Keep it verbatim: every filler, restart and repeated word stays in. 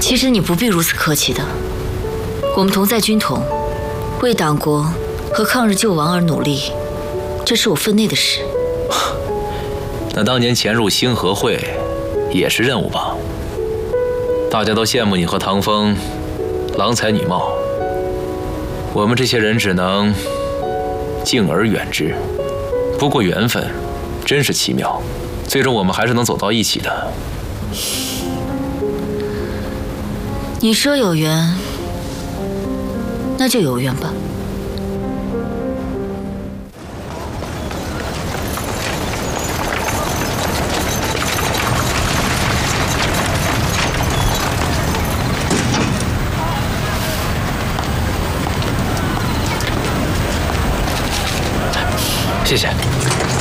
其实你不必如此客气的。我们同在军统，为党国和抗日救亡而努力，这是我分内的事。 那当年潜入兴和会，也是任务吧？大家都羡慕你和唐风郎才女貌，我们这些人只能敬而远之。不过缘分真是奇妙，最终我们还是能走到一起的。 你说有缘，那就有缘吧。 谢谢。